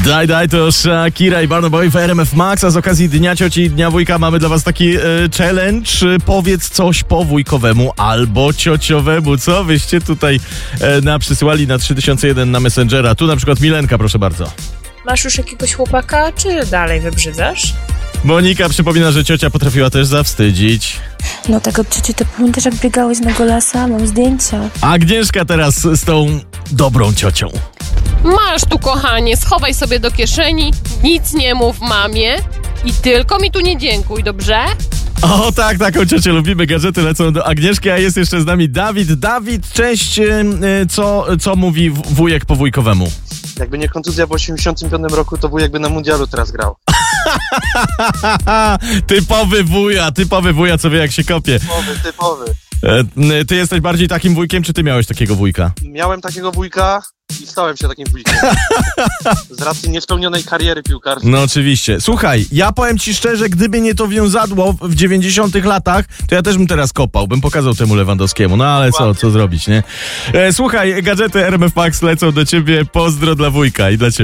Daj, to Shakira i Burna Boy w RMF Max, a z okazji Dnia Cioci i Dnia Wujka mamy dla was taki challenge. Powiedz coś po wujkowemu albo ciociowemu. Co wyście tutaj przysyłali na 3001 na Messengera? Tu na przykład Milenka, proszę bardzo. Masz już jakiegoś chłopaka, czy dalej wybrzydzasz? Monika przypomina, że ciocia potrafiła też zawstydzić. No tak od cioci to pamiętasz, jak biegałeś z Megolasa? Mam zdjęcia. Agnieszka teraz z tą dobrą ciocią. Masz tu, kochanie, schowaj sobie do kieszeni, nic nie mów mamie i tylko mi tu nie dziękuj, dobrze? O tak, taką ciocię lubimy. Gadżety lecą do Agnieszki, a jest jeszcze z nami Dawid. Dawid, cześć. Co mówi wujek po wujkowemu? Jakby nie kontuzja w 85 roku, to wujek by na mundialu teraz grał. Typowy wuja, co wie jak się kopie. Typowy. Ty jesteś bardziej takim wujkiem, czy ty miałeś takiego wujka? Miałem takiego wujka i stałem się takim wujkiem. Z racji niespełnionej kariery piłkarskiej. No oczywiście. Słuchaj, ja powiem ci szczerze, gdyby nie to wiązadło w 90 latach, to ja też bym teraz kopał, bym pokazał temu Lewandowskiemu. No ale co zrobić, nie? Słuchaj, gadżety RMF Max lecą do ciebie. Pozdro dla wujka i dla ciebie.